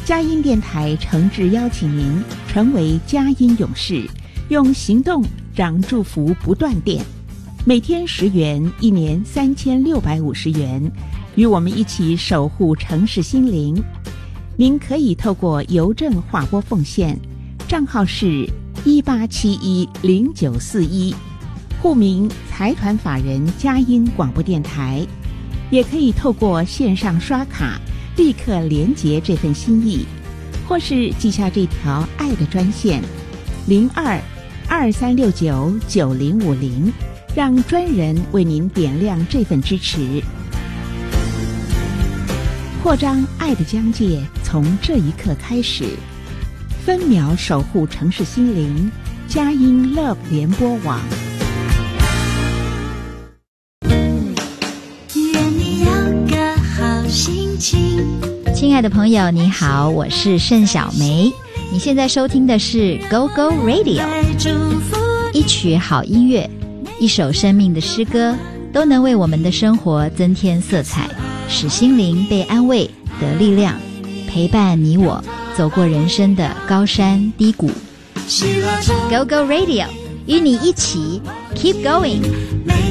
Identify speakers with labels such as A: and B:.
A: 佳音电台诚挚邀请您成为佳音勇士，用行动让祝福不断电。每天10元，一年3650元，与我们一起守护城市心灵。您可以透过邮政划拨奉献，账号是18710941，户名财团法人佳音广播电台。也可以透过线上刷卡立刻连结这份心意，或是记下这条爱的专线0223699050，让专人为您点亮这份支持。扩张爱的疆界，从这一刻开始，分秒守护城市心灵，佳音 Love 联播网。
B: 亲爱的朋友你好，我是盛小梅，你现在收听的是 Go Go Radio。 一曲好音乐，一首生命的诗歌，都能为我们的生活增添色彩，使心灵被安慰得力量，陪伴你我走过人生的高山低谷。 Go Go Radio 与你一起 Keep Going。